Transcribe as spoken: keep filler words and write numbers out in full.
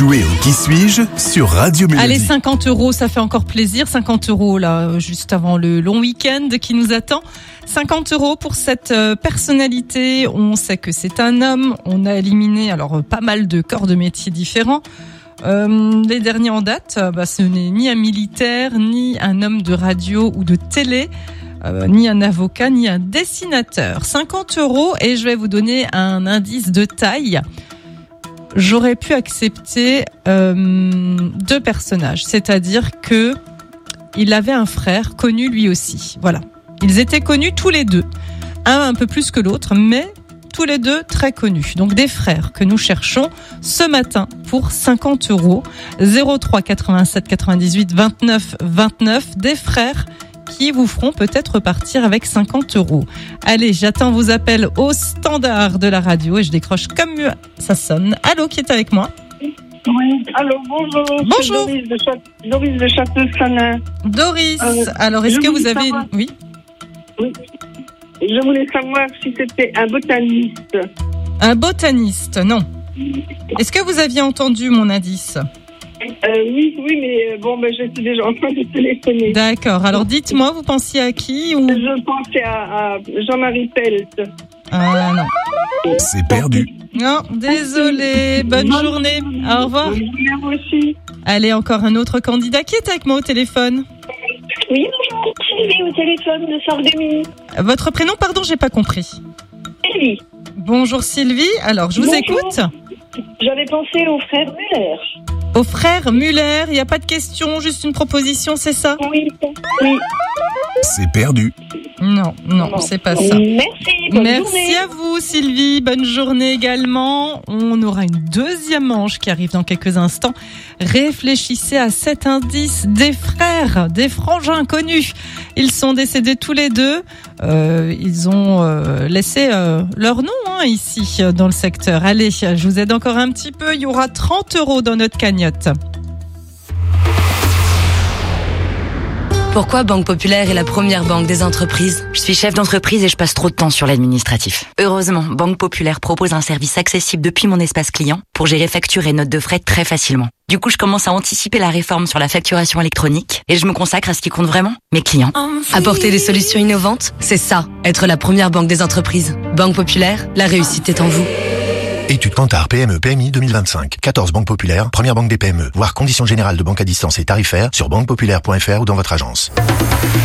Jouez au Qui suis-je sur Radio Mélodie. Allez, cinquante euros, ça fait encore plaisir. cinquante euros, là, juste avant le long week-end qui nous attend. cinquante euros pour cette personnalité. On sait que c'est un homme. On a éliminé alors pas mal de corps de métiers différents. Euh, les derniers en date, bah, ce n'est ni un militaire, ni un homme de radio ou de télé, euh, ni un avocat, ni un dessinateur. cinquante euros et je vais vous donner un indice de taille. J'aurais pu accepter euh, deux personnages, c'est-à-dire que il avait un frère connu lui aussi. Voilà, ils étaient connus tous les deux, un un peu plus que l'autre, mais tous les deux très connus. Donc des frères que nous cherchons ce matin pour cinquante euros. zéro trois quatre-vingt-sept quatre-vingt-dix-huit vingt-neuf vingt-neuf. Des frères qui vous feront peut-être repartir avec cinquante euros. Allez, j'attends vos appels au standard de la radio et je décroche comme ça sonne. Allô, qui est avec moi? Oui, allô, bonjour. Bonjour. C'est Doris de, Châte- Doris de Château-Sanin. Doris, Euh, alors est-ce je que vous voulais avez... savoir- Oui. Oui. Je voulais savoir si c'était un botaniste. Un botaniste, non. Est-ce que vous aviez entendu mon indice? Euh, oui, oui, mais euh, bon, ben, je suis déjà en train de téléphoner. D'accord, alors dites-moi, vous pensiez à qui ou... Je pensais à, à Jean-Marie Pelt. Ah non. C'est perdu. Non, désolé. Bonne journée. Au revoir. Bonne journée à vous aussi. Allez, encore un autre candidat qui est avec moi au téléphone. Oui, bonjour, Sylvie au téléphone de Sarreguemines. Votre prénom, pardon, j'ai pas compris. Sylvie, Bonjour Sylvie. Alors, je vous Bonjour. écoute. j'avais pensé au frère Muller. Au frère Muller, il n'y a pas de question, juste une proposition, c'est ça? Oui, oui. C'est perdu. Non, non, c'est pas ça. Merci, bonne Merci journée. à vous Sylvie, bonne journée également. On aura une deuxième manche qui arrive dans quelques instants. Réfléchissez à cet indice des frères, des frangins connus. Ils sont décédés tous les deux. Euh, ils ont euh, laissé euh, leur nom hein, ici euh, dans le secteur. Allez, je vous aide encore un petit peu. Il y aura trente euros dans notre cagnotte. Pourquoi Banque Populaire est la première banque des entreprises? Je suis chef d'entreprise et je passe trop de temps sur l'administratif. Heureusement, Banque Populaire propose un service accessible depuis mon espace client pour gérer factures et notes de frais très facilement. Du coup, je commence à anticiper la réforme sur la facturation électronique et je me consacre à ce qui compte vraiment, mes clients. Apporter des solutions innovantes, c'est ça, être la première banque des entreprises. Banque Populaire, la réussite est en vous. Étude Kantar P M E P M I deux mille vingt-cinq. quatorze banques populaires, première banque des P M E. Voir conditions générales de banque à distance et tarifaires sur banque populaire point f r ou dans votre agence.